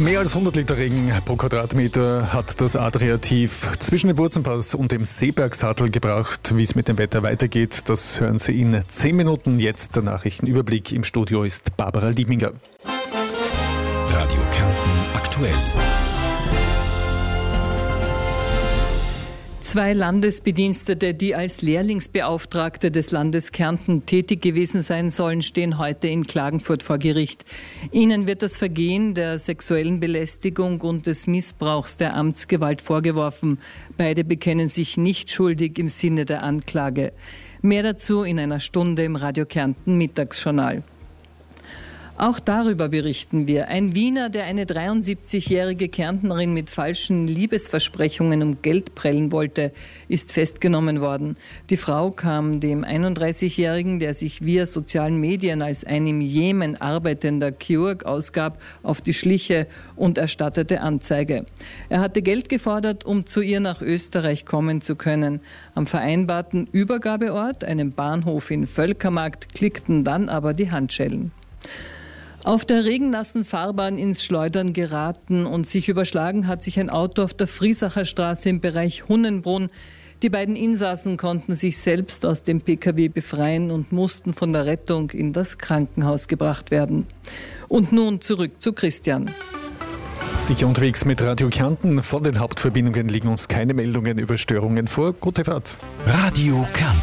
Mehr als 100 Liter Regen pro Quadratmeter hat das Adria-Tief zwischen dem Wurzenpass und dem Seebergsattel gebraucht. Wie es mit dem Wetter weitergeht, das hören Sie in 10 Minuten. Jetzt der Nachrichtenüberblick. Im Studio ist Barbara Liebminger. Radio Kärnten aktuell. 2 Landesbedienstete, die als Lehrlingsbeauftragte des Landes Kärnten tätig gewesen sein sollen, stehen heute in Klagenfurt vor Gericht. Ihnen wird das Vergehen der sexuellen Belästigung und des Missbrauchs der Amtsgewalt vorgeworfen. Beide bekennen sich nicht schuldig im Sinne der Anklage. Mehr dazu in einer Stunde im Radio Kärnten Mittagsjournal. Auch darüber berichten wir. Ein Wiener, der eine 73-jährige Kärntnerin mit falschen Liebesversprechungen um Geld prellen wollte, ist festgenommen worden. Die Frau kam dem 31-jährigen, der sich via sozialen Medien als ein im Jemen arbeitender Chirurg ausgab, auf die Schliche und erstattete Anzeige. Er hatte Geld gefordert, um zu ihr nach Österreich kommen zu können. Am vereinbarten Übergabeort, einem Bahnhof in Völkermarkt, klickten dann aber die Handschellen. Auf der regennassen Fahrbahn ins Schleudern geraten und sich überschlagen hat sich ein Auto auf der Friesacher Straße im Bereich Hunnenbrunn. Die beiden Insassen konnten sich selbst aus dem Pkw befreien und mussten von der Rettung in das Krankenhaus gebracht werden. Und nun zurück zu Christian. Sicher unterwegs mit Radio Kärnten. Von den Hauptverbindungen liegen uns keine Meldungen über Störungen vor. Gute Fahrt. Radio Kärnten.